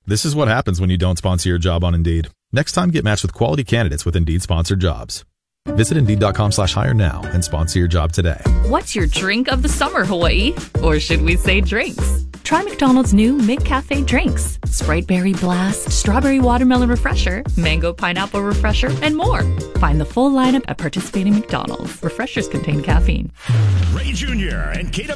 This is what happens when you don't sponsor your job on Indeed. Next time, get matched with quality candidates with Indeed-sponsored jobs. Visit Indeed.com/hire now and sponsor your job today. What's your drink of the summer, Hawaii? Or should we say drinks? Try McDonald's new McCafe drinks. Sprite Berry Blast, Strawberry Watermelon Refresher, Mango Pineapple Refresher, and more. Find the full lineup at participating McDonald's. Refreshers contain caffeine. Ray Jr. and Kate